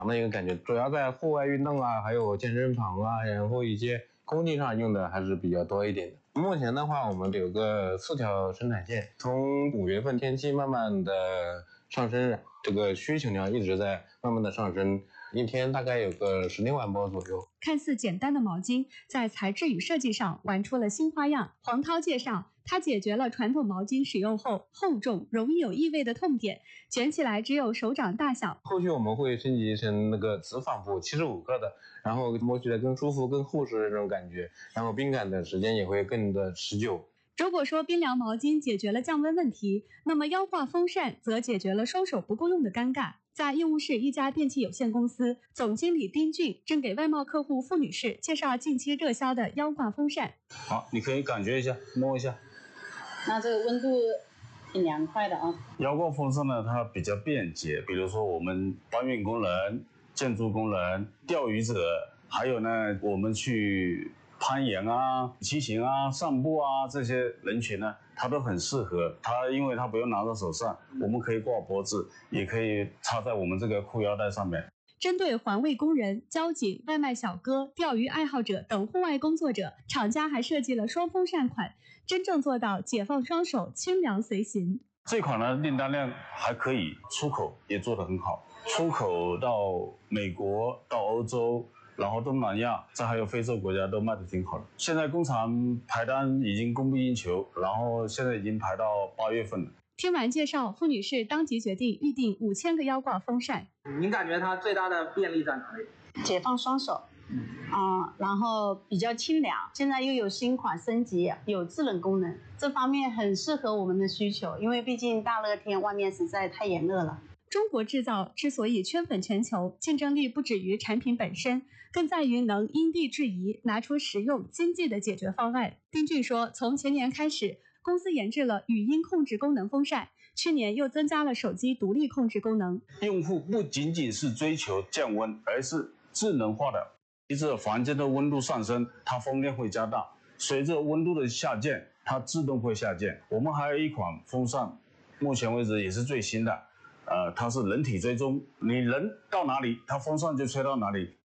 的一个感觉，主要在户外运动啊，还有健身房啊，然后一些工地上用的还是比较多一点的。目前的话，我们有个4条生产线，从5月份天气慢慢的上升，这个需求量一直在慢慢的上升，一天大概有个16万包左右。 看似简单的毛巾，在材质与设计上玩出了新花样。黄涛介绍，他解决了传统毛巾使用后厚重、容易有异味的痛点，卷起来只有手掌大小。 后续我们会升级成那个磁纺布75克的，然后摸起来更舒服、更厚实的这种感觉，然后冰感的时间也会更的持久。 如果说冰凉毛巾解决了降温问题，那么腰挂风扇则解决了双手不够用的尴尬。在义乌市一家电器有限公司，总经理丁俊正给外贸客户付女士介绍近期热销的腰挂风扇。 好，你可以感觉一下，摸一下。 那这个温度挺凉快的啊。 腰挂风扇呢，它比较便捷，比如说我们搬运工人、建筑工人、钓鱼者，还有呢，我们去攀岩啊、骑行啊、散步啊，这些人群呢，它都很适合它，因为它不用拿在手上，我们可以挂脖子，也可以插在我们这个裤腰带上面。 针对环卫工人、交警、外卖小哥、钓鱼爱好者等户外工作者，厂家还设计了双风扇款，真正做到解放双手，清凉随行。 这款呢，订单量还可以，出口也做得很好，出口到美国、到欧洲，然后东南亚，这还有非洲国家都卖得挺好的。现在工厂排单已经供不应求，然后现在已经排到8月份了。 听完介绍，付女士当即决定预订5000个腰挂风扇。 您感觉它最大的便利在哪里？ 解放双手，然后比较清凉。现在又有新款升级，有制冷功能，这方面很适合我们的需求，因为毕竟大热天外面实在太炎热了。 中国制造之所以圈粉全球，竞争力不止于产品本身，更在于能因地制宜，拿出实用经济的解决方案。丁俊说，从前年开始，公司研制了语音控制功能风扇，去年又增加了手机独立控制功能。 用户不仅仅是追求降温，而是智能化的。随着房间的温度上升，它风量会加大；随着温度的下降，它自动会下降。我们还有一款风扇，目前为止也是最新的，它是人体追踪，你人到哪里，它风扇就吹到哪里。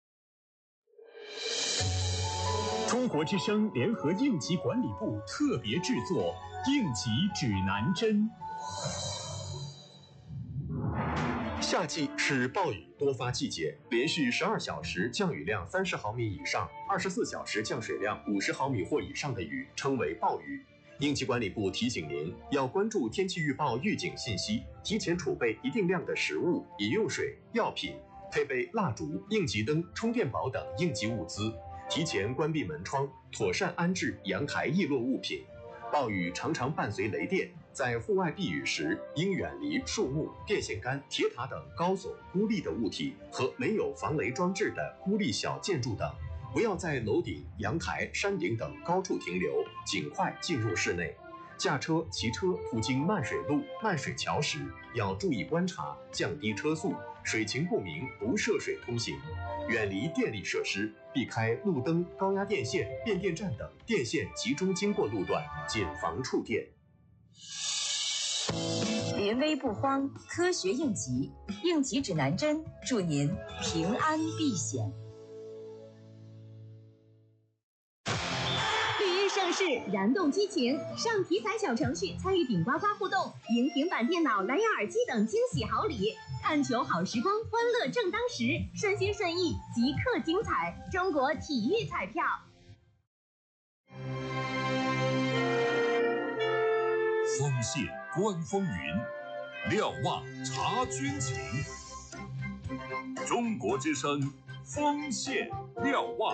中国之声联合应急管理部特别制作应急指南针。夏季是暴雨多发季节，连续12小时降雨量30毫米以上，24小时降水量50毫米或以上的雨称为暴雨。应急管理部提醒您要关注天气预报预警信息，提前储备一定量的食物、饮用水、药品，配备蜡烛、应急灯、充电宝等应急物资，提前关闭门窗，妥善安置阳台易落物品。暴雨常常伴随雷电，在户外避雨时，应远离树木、电线杆、铁塔等高耸孤立的物体和没有防雷装置的孤立小建筑等。不要在楼顶、阳台、山顶等高处停留，尽快进入室内。驾车、骑车途经漫水路、漫水桥时，要注意观察，降低车速，水情不明不涉水通行。远离电力设施，避开路灯、高压电线、变电站等电线集中经过路段，谨防触电。 临危不慌，科学应急，应急指南针，祝您平安避险。 盛世燃动激情，上体彩小程序参与顶呱呱互动，赢平板电脑、蓝牙耳机等惊喜好礼。看球好时光，欢乐正当时，顺心顺意，即刻精彩！中国体育彩票。 锋线观风云，瞭望察军情。中国之声，锋线瞭望。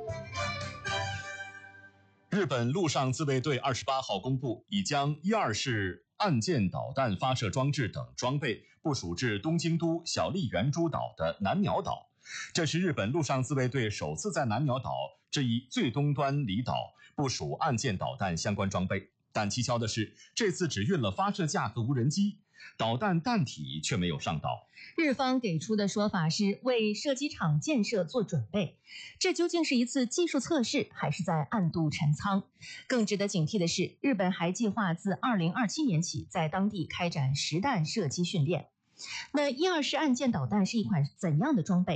日本陆上自卫队28号公布，已将1·2式岸舰导弹发射装置等装备部署至东京都小笠原诸岛的南鸟岛。这是日本陆上自卫队首次在南鸟岛这一最东端离岛部署岸舰导弹相关装备。但蹊跷的是，这次只运了发射架和无人机，导弹弹体却没有上岛。 日方给出的说法是为射击场建设做准备，这究竟是一次技术测试，还是在暗度陈仓？更值得警惕的是，日本还计划自2027年起在当地开展实弹射击训练。 那120岸舰导弹是一款怎样的装备？